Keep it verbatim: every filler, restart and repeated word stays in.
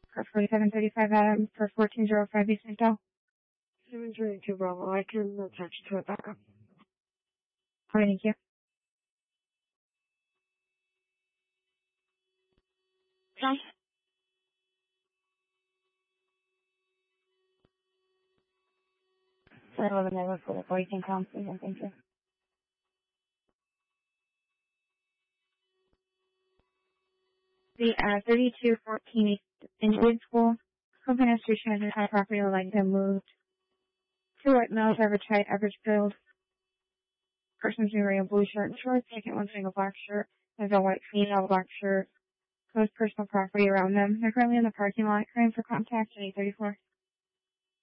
for forty-seven thirty-five Adam for fourteen oh five East St. seven twenty-two Bravo. I can attach to it back up. Alright, thank you. Okay. So I live in the for the fourteen pounds, please, thank you. The uh, thirty-two fourteen East Indian School. Company Street Transit High property would like them moved to White Mills, average height, average build. Person's wearing a blue shirt and shorts, second one single black shirt. There's a white female black shirt. Most personal property around them. They're currently in the parking lot. Current for contact at eight thirty-four.